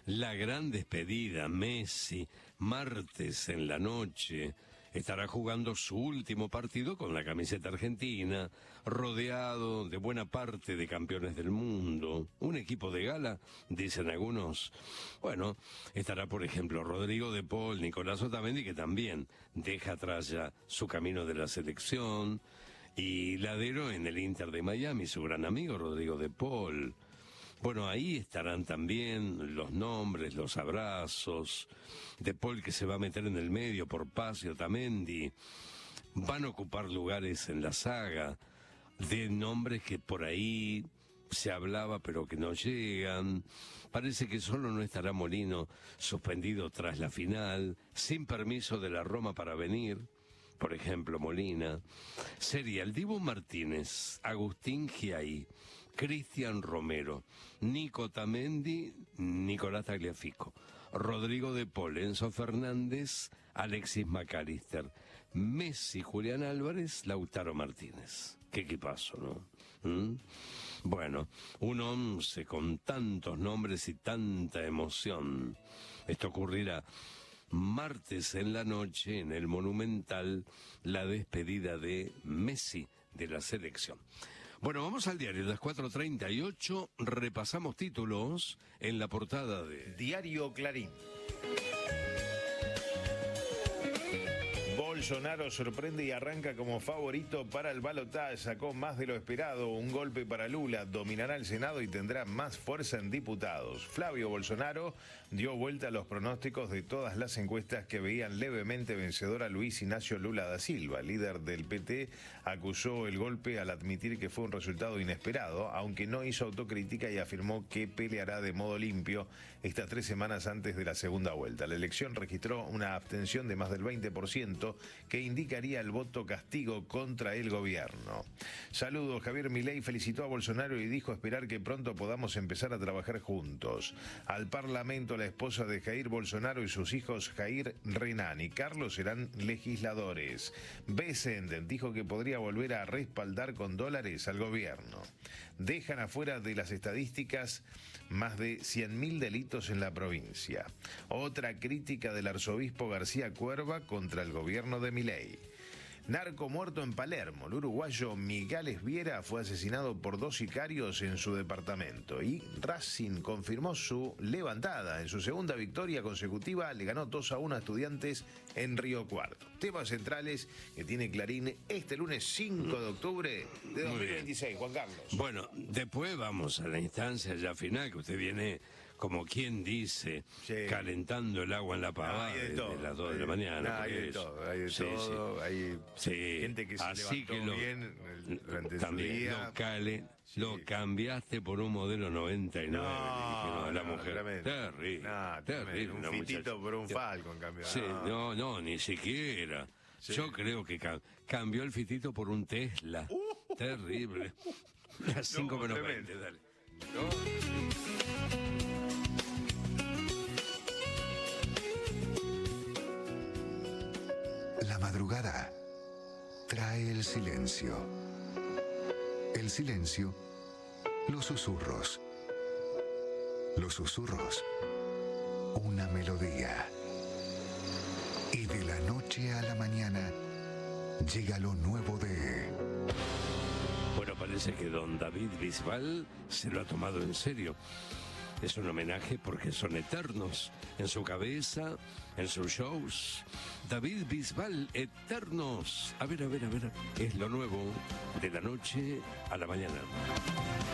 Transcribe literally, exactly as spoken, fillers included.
La gran despedida, Messi, martes en la noche, estará jugando su último partido con la camiseta argentina, rodeado de buena parte de campeones del mundo. Un equipo de gala, dicen algunos. Bueno, estará por ejemplo Rodrigo de Paul, Nicolás Otamendi, que también deja atrás ya su camino de la selección, y Ladero en el Inter de Miami, su gran amigo Rodrigo de Paul. Bueno, ahí estarán también los nombres, los abrazos. De Paul, que se va a meter en el medio por Paz y Otamendi. Van a ocupar lugares en la saga de nombres que por ahí se hablaba pero que no llegan. Parece que solo no estará Molino, suspendido tras la final, sin permiso de la Roma para venir. Por ejemplo, Molina. Sería el Dibu Martínez, Agustín Giai, Cristian Romero, Nico Otamendi, Nicolás Tagliafico, Rodrigo de Paul, Enzo Fernández, Alexis McAllister, Messi, Julián Álvarez, Lautaro Martínez. Qué equipazo, ¿no? ¿Mm? Bueno, un once con tantos nombres y tanta emoción. Esto ocurrirá martes en la noche en el Monumental, la despedida de Messi de la selección. Bueno, vamos al diario, las cuatro treinta y ocho, repasamos títulos en la portada de Diario Clarín. Bolsonaro sorprende y arranca como favorito para el balotaje, sacó más de lo esperado, un golpe para Lula, dominará el Senado y tendrá más fuerza en diputados. Flavio Bolsonaro dio vuelta a los pronósticos de todas las encuestas que veían levemente vencedor a Luis Ignacio Lula da Silva. El líder del P T acusó el golpe al admitir que fue un resultado inesperado, aunque no hizo autocrítica y afirmó que peleará de modo limpio estas tres semanas antes de la segunda vuelta. La elección registró una abstención de más del veinte por ciento, que indicaría el voto castigo contra el gobierno. Saludos, Javier Milei felicitó a Bolsonaro y dijo esperar que pronto podamos empezar a trabajar juntos. Al Parlamento, la esposa de Jair Bolsonaro y sus hijos Jair, Renan y Carlos serán legisladores. Bessent dijo que podría volver a respaldar con dólares al gobierno. Dejan afuera de las estadísticas más de cien mil delitos en la provincia. Otra crítica del arzobispo García Cuerva contra el gobierno de Milei. Narco muerto en Palermo. El uruguayo Miguel Viera fue asesinado por dos sicarios en su departamento. Y Racing confirmó su levantada. En su segunda victoria consecutiva le ganó dos a uno a Estudiantes en Río Cuarto. Temas centrales que tiene Clarín este lunes cinco de octubre de dos mil veintiséis. Juan Carlos. Bueno, después vamos a la instancia ya final, que usted viene, como quien dice, sí, calentando el agua en la pavada no, desde las dos de la mañana. No, hay de todo, hay de sí, todo, sí. Hay sí. gente que se Así levantó que lo, bien durante también su día. Lo, cale, sí. lo cambiaste por un modelo noventa y nueve, no, le dijeron a la no, mujer. Tremendo. Terrible, no, terrible. Un fitito por un Falcon cambió. Sí, no. no, no, ni siquiera. Sí. Yo creo que ca cambió el fitito por un Tesla. Uh, Terrible. Las cinco menos veinte, dale. ¿No? La madrugada trae el silencio. El silencio, los susurros. Los susurros, una melodía. Y de la noche a la mañana llega lo nuevo de... Bueno, parece que don David Bisbal se lo ha tomado en serio. Es un homenaje porque son eternos en su cabeza, en sus shows. David Bisbal, eternos. A ver, a ver, a ver. Es lo nuevo de la noche a la mañana.